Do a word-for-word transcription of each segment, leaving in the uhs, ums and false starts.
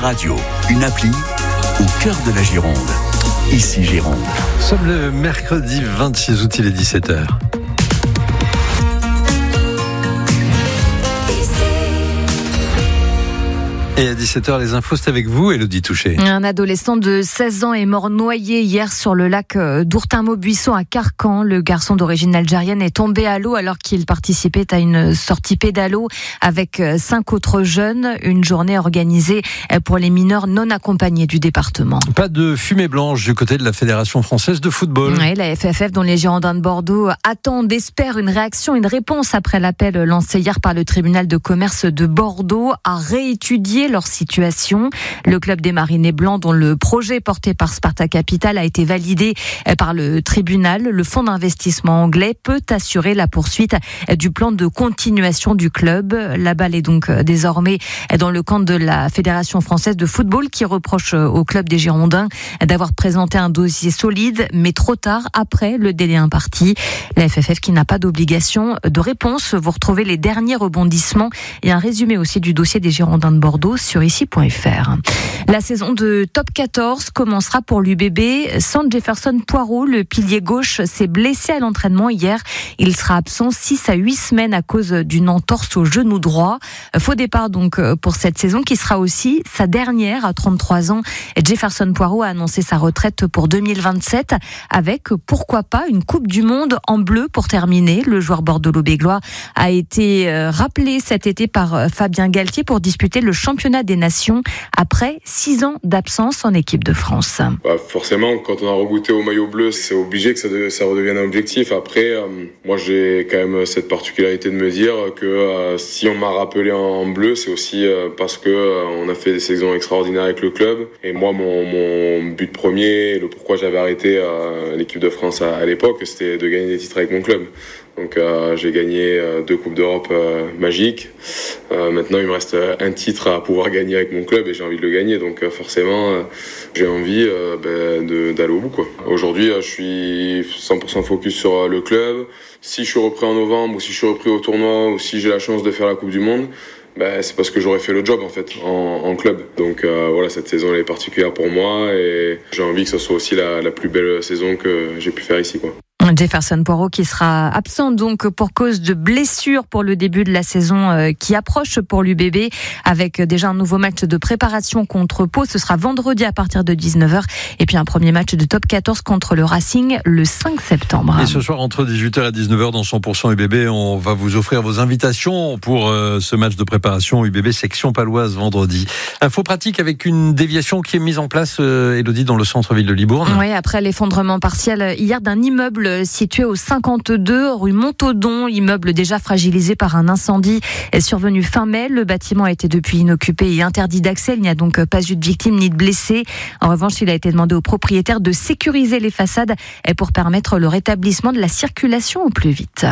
radio, une appli au cœur de la Gironde. Ici Gironde. Nous sommes le mercredi vingt-six août, il est dix-sept heures. Et à dix-sept heures, les infos, c'est avec vous, Élodie Touché. Un adolescent de seize ans est mort noyé hier sur le lac d'Ourtin-Maubuisson à Carcan. Le garçon d'origine algérienne est tombé à l'eau alors qu'il participait à une sortie pédalo avec cinq autres jeunes. Une journée organisée pour les mineurs non accompagnés du département. Pas de fumée blanche du côté de la Fédération française de football. Oui, la F F F, dont les Girondins de Bordeaux attendent, espèrent une réaction, une réponse après l'appel lancé hier par le tribunal de commerce de Bordeaux à réétudier leur situation. Le club des Marinés Blancs, dont le projet porté par Sparta Capital a été validé par le tribunal, le fonds d'investissement anglais peut assurer la poursuite du plan de continuation du club. La balle est donc désormais dans le camp de la Fédération française de football qui reproche au club des Girondins d'avoir présenté un dossier solide, mais trop tard après le délai imparti. La F F F qui n'a pas d'obligation de réponse. Vous retrouvez les derniers rebondissements et un résumé aussi du dossier des Girondins de Bordeaux sur ici point f r. La saison de Top quatorze commencera pour l'U B B sans Jefferson Poirot. Le pilier gauche s'est blessé à l'entraînement hier. Il sera absent six à huit semaines à cause d'une entorse au genou droit. Faux départ donc pour cette saison qui sera aussi sa dernière à trente-trois ans. Jefferson Poirot a annoncé sa retraite pour deux mille vingt-sept avec, pourquoi pas, une Coupe du Monde en bleu pour terminer. Le joueur bordelot-bégllois a été rappelé cet été par Fabien Galtier pour disputer le championnat des Nations après six ans d'absence en équipe de France. Bah forcément, quand on a regoûté au maillot bleu, c'est obligé que ça, de, ça redevienne un objectif. Après, euh, moi j'ai quand même cette particularité de me dire que euh, si on m'a rappelé en bleu, c'est aussi euh, parce que euh, on a fait des saisons extraordinaires avec le club. Et moi, mon, mon but premier, le pourquoi j'avais arrêté euh, l'équipe de France à, à l'époque, c'était de gagner des titres avec mon club. Donc euh, j'ai gagné euh, deux Coupes d'Europe euh, magiques. Euh, maintenant il me reste un titre à pouvoir gagner avec mon club et j'ai envie de le gagner. Donc euh, forcément euh, j'ai envie euh, ben, de, d'aller au bout, quoi. Aujourd'hui euh, je suis cent pour cent focus sur euh, le club. Si je suis repris en novembre ou si je suis repris au tournoi ou si j'ai la chance de faire la Coupe du Monde, ben, c'est parce que j'aurais fait le job en fait en, en club. Donc euh, voilà, cette saison elle est particulière pour moi et j'ai envie que ce soit aussi la, la plus belle saison que j'ai pu faire ici, quoi. Jefferson Poirot qui sera absent donc pour cause de blessure pour le début de la saison qui approche pour l'U B B avec déjà un nouveau match de préparation contre Pau. Ce sera vendredi à partir de dix-neuf heures et puis un premier match de Top quatorze contre le Racing le cinq septembre. Et ce soir entre dix-huit heures et dix-neuf heures dans cent pour cent U B B, on va vous offrir vos invitations pour euh, ce match de préparation U B B section paloise vendredi. Info pratique avec une déviation qui est mise en place, euh, Élodie, dans le centre-ville de Libourne. Oui, après l'effondrement partiel hier d'un immeuble situé au cinquante-deux rue Montaudon, immeuble déjà fragilisé par un incendie est survenu fin mai. Le bâtiment a été depuis inoccupé et interdit d'accès. Il n'y a donc pas eu de victimes ni de blessés. En revanche, il a été demandé aux propriétaires de sécuriser les façades pour permettre le rétablissement de la circulation au plus vite.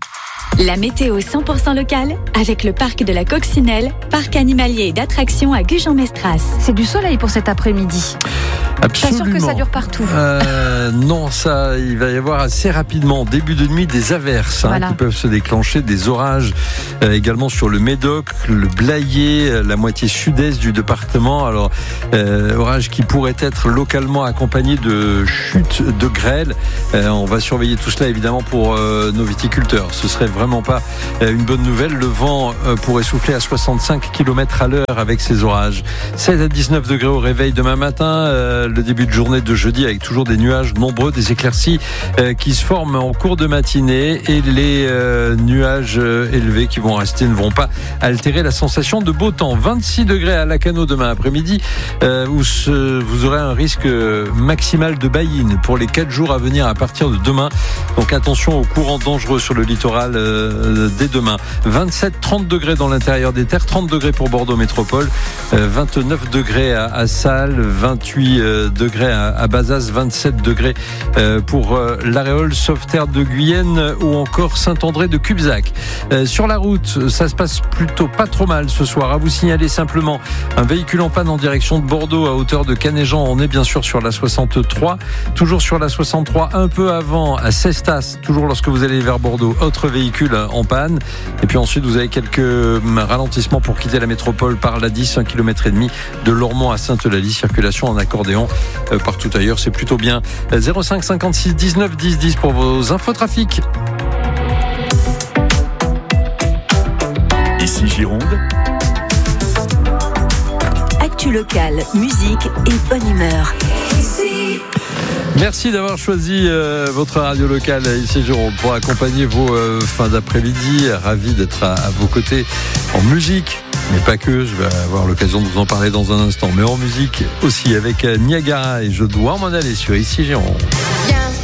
La météo cent pour cent locale avec le parc de la Coccinelle, parc animalier et d'attractions à Gujan-Mestras. C'est du soleil pour cet après-midi. Absolument. Pas sûr que ça dure partout. Euh, non, ça, il va y avoir assez rapidement, début de nuit, des averses hein, voilà. qui peuvent se déclencher, des orages euh, également sur le Médoc, le Blayais, la moitié sud-est du département. Alors, euh, orages qui pourraient être localement accompagnés de chutes de grêle. Euh, on va surveiller tout cela évidemment pour euh, nos viticulteurs. Ce serait vraiment pas euh, une bonne nouvelle. Le vent euh, pourrait souffler à soixante-cinq kilomètres à l'heure avec ces orages. seize à dix-neuf degrés au réveil demain matin. Euh, le début de journée de jeudi avec toujours des nuages nombreux, des éclaircies euh, qui se forment en cours de matinée et les euh, nuages euh, élevés qui vont rester ne vont pas altérer la sensation de beau temps. vingt-six degrés à Lacanau demain après-midi euh, où ce, vous aurez un risque maximal de bailline pour les quatre jours à venir à partir de demain. Donc attention aux courants dangereux sur le littoral euh, dès demain. vingt-sept trente degrés dans l'intérieur des terres, trente degrés pour Bordeaux Métropole, euh, vingt-neuf degrés à, à Salles, vingt-huit euh, degrés à Bazas, vingt-sept degrés pour l'Aréole, Sauveterre de Guyenne ou encore Saint-André de Cubzac. Sur la route, ça se passe plutôt pas trop mal ce soir. À vous signaler simplement un véhicule en panne en direction de Bordeaux à hauteur de Canéjan. On est bien sûr sur la soixante-trois. Toujours sur la soixante-trois, un peu avant à Cestas, toujours lorsque vous allez vers Bordeaux, autre véhicule en panne. Et puis ensuite, vous avez quelques ralentissements pour quitter la métropole par l'A dix, un kilomètre et demi de Lormont à Sainte-Eulalie. Circulation en accordéon euh, partout ailleurs, c'est plutôt bien. zéro cinq cinquante-six dix-neuf dix dix pour vos infotrafics. Ici Gironde. Actu locale, musique et bonne humeur. Merci d'avoir choisi euh, votre radio locale ici Gironde pour accompagner vos euh, fins d'après-midi. Ravi d'être à, à vos côtés en musique, mais pas que. Je vais avoir l'occasion de vous en parler dans un instant, mais en musique aussi avec Niagara et je dois m'en aller sur ici Gironde. Yeah.